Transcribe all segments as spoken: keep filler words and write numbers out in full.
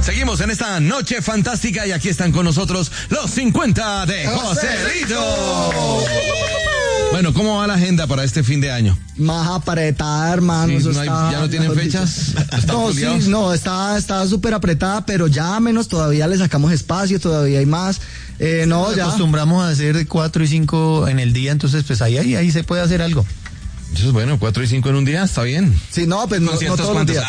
Seguimos en esta noche fantástica y aquí están con nosotros los cincuenta de Joselito. Bueno, ¿cómo va la agenda para este fin de año? Más apretada, hermano. Sí, eso no hay, está, ¿Ya no tienen fechas? No, sí, no, está está súper apretada, pero ya menos, todavía le sacamos espacio, todavía hay más. Eh, no, Nos ya. acostumbramos a hacer cuatro y cinco en el día, entonces pues ahí, ahí, ahí se puede hacer algo. Eso es bueno, cuatro y cinco en un día, está bien. Sí, no, pues no, no todos los días.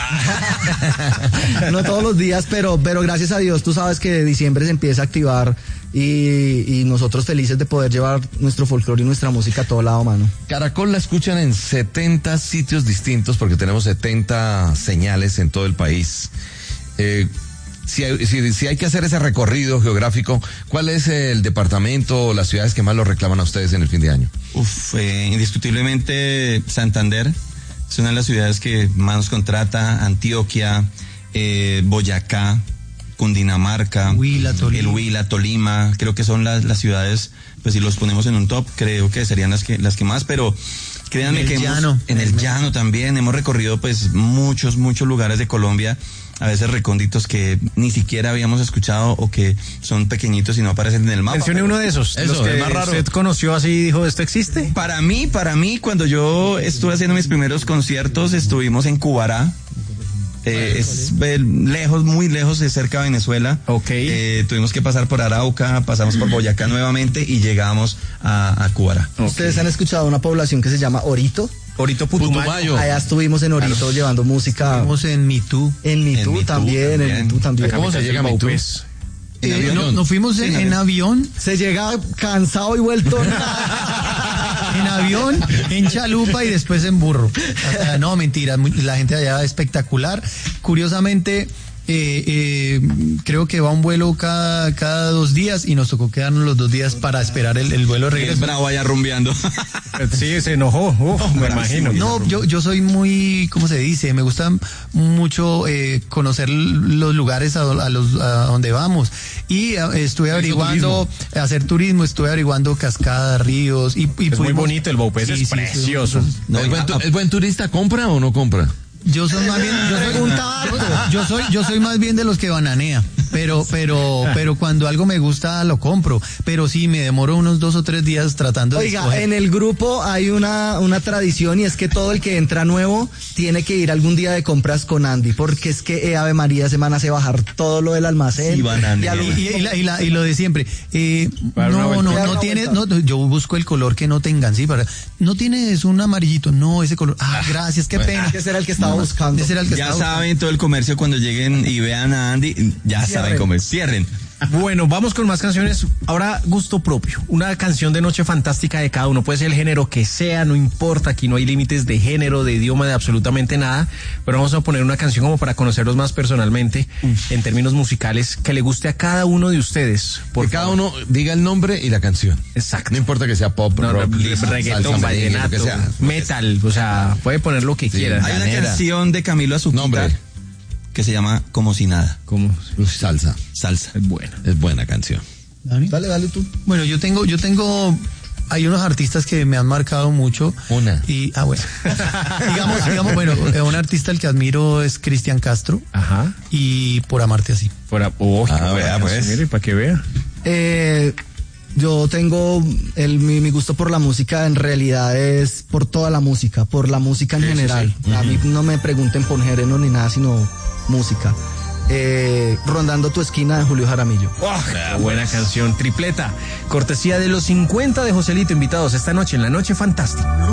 No todos los días, pero, pero gracias a Dios, tú sabes que diciembre se empieza a activar y, y nosotros felices de poder llevar nuestro folclore y nuestra música a todo lado, mano. Caracol la escuchan en setenta sitios distintos porque tenemos setenta señales en todo el país. Eh, si, hay, si, si hay que hacer ese recorrido geográfico, ¿cuál es el departamento o las ciudades que más lo reclaman a ustedes en el fin de año? Uf, eh, indiscutiblemente Santander es una de las ciudades que más nos contrata, Antioquia, eh, Boyacá, Cundinamarca, Huila, Tolima. el Huila, Tolima, creo que son las, las ciudades, pues si los ponemos en un top, creo que serían las que, las que más, pero créanme en el que hemos, llano. en el llano también, hemos recorrido pues muchos, muchos lugares de Colombia, a veces recónditos que ni siquiera habíamos escuchado o que son pequeñitos y no aparecen en el mapa. Mencione uno de esos, Eso, los que el más raro. usted conoció así y dijo, ¿esto existe? Para mí, para mí, cuando yo estuve haciendo mis primeros conciertos, estuvimos en Cubará. Eh, es eh, lejos, muy lejos, de cerca de Venezuela. Ok. Eh, tuvimos que pasar por Arauca, pasamos por Boyacá nuevamente y llegamos a, a Cubará. ¿Ustedes han escuchado una población que se llama Orito? Orito Putumayo. Putumayo. Allá estuvimos en Orito llevando música. Estuvimos en Mitú. En Mitú En Mitú también, también. en Mitú también. ¿Cómo se llega a Mitú? Pues. ¿En Eh, avión? no, nos fuimos en, en avión, Se llega cansado y vuelto. en avión, en chalupa y después en burro. O sea, no, mentira, muy- la gente allá espectacular. Curiosamente, eh, eh, creo que va un vuelo cada, cada dos días y nos tocó quedarnos los dos días para esperar el, el vuelo de Es regreso. bravo allá rumbeando. Sí, se enojó, uf, me imagino. No, yo, yo soy muy, ¿cómo se dice? Me gusta mucho eh, conocer los lugares a, a los a donde vamos. Y eh, estuve averiguando, hacer turismo, estuve averiguando cascadas, ríos. Y, y Es muy pudimos- bonito, el Baupés Sí, es sí, sí, precioso. No, ¿El, buen tu- a- el buen turista compra o no compra? Yo soy más bien, yo soy, yo soy, yo soy más bien de los que bananea, pero, pero, pero cuando algo me gusta lo compro, pero sí me demoro unos dos o tres días tratando de Oiga, escoger. en el grupo hay una, una tradición y es que todo el que entra nuevo tiene que ir algún día de compras con Andy, porque es que eh, Ave María se van a hacer bajar todo lo del almacén. Sí, bananea. Y a lo- Y, y la- y la- y lo de siempre, eh, Para una no, vuelta. no, Dar no una tiene, vuelta. no, yo busco el color que no tengan, sí, para, no tienes un amarillito, no, ese color, ah, gracias, qué pena. Ese era el que estaba buscando. Ese era el que ya estaba buscando. saben, todo el comercio cuando lleguen y vean a Andy, ya saben cómo es. Cierren. Bueno, vamos con más canciones. Ahora, gusto propio. Una canción de noche fantástica de cada uno. Puede ser el género que sea, no importa. Aquí no hay límites de género, de idioma, de absolutamente nada. Pero vamos a poner una canción como para conocerlos más personalmente, en términos musicales, que le guste a cada uno de ustedes. Por Que cada favor. uno diga el nombre y la canción. Exacto. No importa que sea pop, No, rock, no, salsa, reggaetón, merengue, lo que vallenato, sea. metal, o sea, puede poner lo que Sí. quiera. Hay una Llanera. canción de Camilo Azuquita Nombre. que se llama Como si nada, Como Uf, salsa. salsa. es bueno. Es buena canción. ¿Dani? Dale, dale tú. Bueno, yo tengo, yo tengo, hay unos artistas que me han marcado mucho. Una. Y, ah, bueno. digamos, digamos, bueno, eh, un artista al que admiro es Cristian Castro Ajá. y Por Amarte Así. Fuera, oh, qué Ah, buena vea, canción, pues. mire, para que vea. Eh, yo tengo el, mi, mi gusto por la música, en realidad es por toda la música, por la música en general. A mí no me pregunten por género ni nada, sino música. Eh, Rondando tu esquina de Julio Jaramillo. Oh, qué buena canción, tripleta. Cortesía de los cincuenta de Joselito, invitados esta noche en la Noche Fantástica.